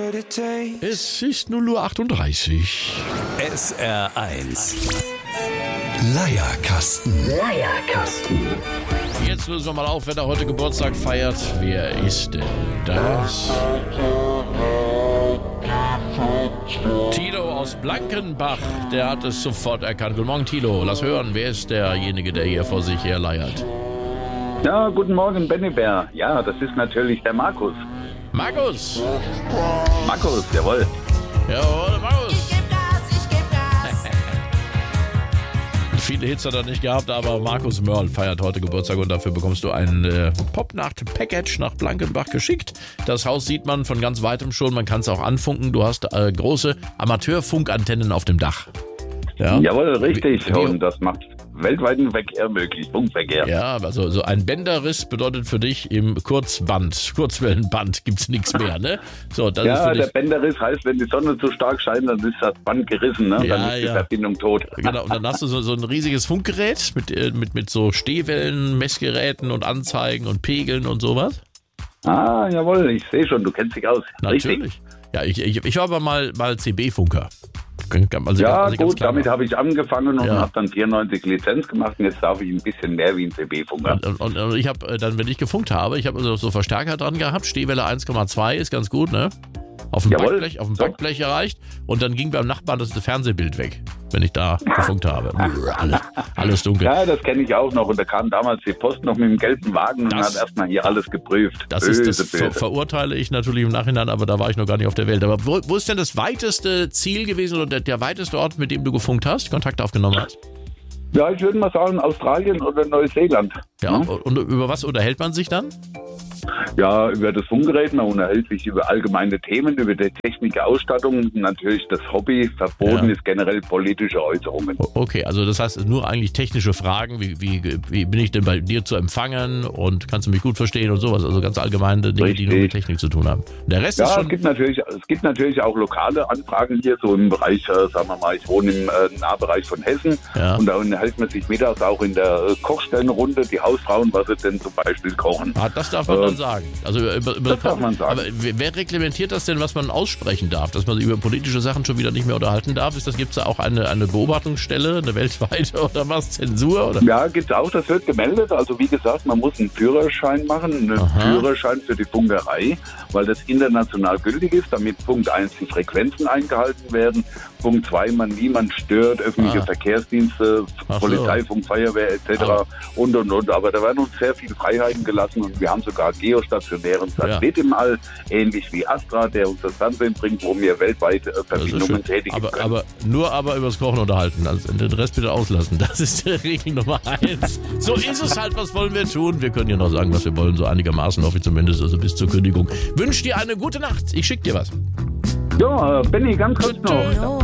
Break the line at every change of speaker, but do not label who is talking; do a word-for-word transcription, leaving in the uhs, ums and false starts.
Es ist null Uhr achtunddreißig.
S R eins.
Leierkasten.
Leierkasten.
Jetzt lösen wir mal auf, wer da heute Geburtstag feiert. Wer ist denn das? Tilo aus Blankenbach, der hat es sofort erkannt. Guten Morgen, Tilo. Lass hören, wer ist derjenige, der hier vor sich her leiert?
Ja, guten Morgen, Benny Bär. Ja, das ist natürlich der Markus.
Markus!
Markus, jawohl.
Jawohl, Markus! Viele Hits hat er nicht gehabt, aber Markus Mörl feiert heute Geburtstag und dafür bekommst du ein äh, Popnacht-Package nach Blankenbach geschickt. Das Haus sieht man von ganz weitem schon, man kann es auch anfunken. Du hast äh, große Amateurfunkantennen auf dem Dach. Ja?
Jawohl, richtig.
Wie, wie,
und das macht weltweiten Verkehr möglich, Funkverkehr.
Ja, also so ein Bänderriss bedeutet für dich im Kurzband, Kurzwellenband gibt's nichts mehr, ne? So, das
ja,
ist für dich,
der Bänderriss heißt, wenn die Sonne zu stark scheint, dann ist das Band gerissen, ne?
Ja,
Dann ist die
ja.
Verbindung tot.
Genau, und dann hast du so, so ein riesiges Funkgerät mit, äh, mit, mit so Stehwellen, Messgeräten und Anzeigen und Pegeln und sowas.
Ah, jawohl, ich sehe schon, du kennst dich aus.
Natürlich.
Richtig?
Ja, ich, ich, ich war aber mal, mal C B-Funker. Also
ja,
als ich ganz
gut,
klein
damit
war.
habe ich angefangen und
Ja.
habe dann vierundneunzig Lizenz gemacht und jetzt darf ich ein bisschen mehr wie ein C B-Funker.
Und, und, und ich habe dann, wenn ich gefunkt habe, ich habe also so Verstärker dran gehabt, Stehwelle eins Komma zwei ist ganz gut, ne? Auf dem
Jawohl.
Backblech, auf dem
So.
Backblech erreicht und dann ging beim Nachbarn das Fernsehbild weg, wenn ich da gefunkt habe. Alles, alles dunkel.
Ja, das kenne ich auch noch. Und da kam damals die Post noch mit dem gelben Wagen und
Das-
hat erstmal hier alles geprüft.
Das
böse,
ist das ver
böse.
verurteile ich natürlich im Nachhinein, aber da war ich noch gar nicht auf der Welt. Aber wo, wo ist denn das weiteste Ziel gewesen oder der, der weiteste Ort, mit dem du gefunkt hast, Kontakt aufgenommen hast?
Ja, ich würde mal sagen Australien oder Neuseeland.
Ja,
Hm?
und über was unterhält man sich dann?
Ja, über das Funkgerät, man unterhält sich über allgemeine Themen, über die Technik, Ausstattung, natürlich das Hobby. Verboten
Ja.
ist generell politische Äußerungen.
O- Okay, also das heißt nur eigentlich technische Fragen, wie, wie, wie bin ich denn bei dir zu empfangen und kannst du mich gut verstehen und sowas, also ganz allgemeine Dinge, die nur mit
Richtig.
Technik zu tun haben. Der Rest ist
Ja, es
schon...
gibt natürlich, es gibt natürlich auch lokale Anfragen hier, so im Bereich, äh, sagen wir mal, ich wohne im äh, Nahbereich von Hessen
Ja.
und da unterhält man sich mittags auch in der äh, Kochstellenrunde, die Hausfrauen, was sie denn zum Beispiel kochen.
Ah, das darf man
Äh,
dann sagen. Also über, über
das darf man sagen.
Aber wer wer reglementiert das denn, was man aussprechen darf? Dass man sich über politische Sachen schon wieder nicht mehr unterhalten darf? Ist das, gibt es da auch eine, eine Beobachtungsstelle, eine weltweite oder was? Zensur? Oder?
Ja, gibt's auch, das wird gemeldet. Also wie gesagt, man muss einen Führerschein machen, einen
Aha.
Führerschein für die Funkerei, weil das international gültig ist, damit Punkt eins die Frequenzen eingehalten werden, Punkt zwei man niemand stört, öffentliche
Ah.
Verkehrsdienste,
Ach so.
Polizei, Funk, Feuerwehr et cetera
Ah.
und und und. Aber da werden uns sehr viele Freiheiten gelassen und wir haben sogar geostationären Satellit im All, ähnlich wie Astra, der uns das Fernsehen bringt, wo wir weltweit äh,
Das ist
Verbindungen
schön.
tätigen
Aber,
können.
aber nur aber übers Kochen unterhalten. Also den Rest bitte auslassen. Das ist die Regel Nummer eins. So ist es halt, was wollen wir tun? Wir können ja noch sagen, was wir wollen, so einigermaßen hoffe ich zumindest, also bis zur Kündigung. Wünsch dir eine gute Nacht. Ich schick dir was.
Ja, äh, Benni, ganz kurz noch.